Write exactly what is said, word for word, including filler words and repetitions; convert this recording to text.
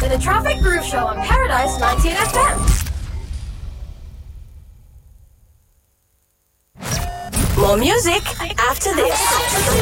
to the Traffic Groove Show on Paradise nineteen F M. More music after this.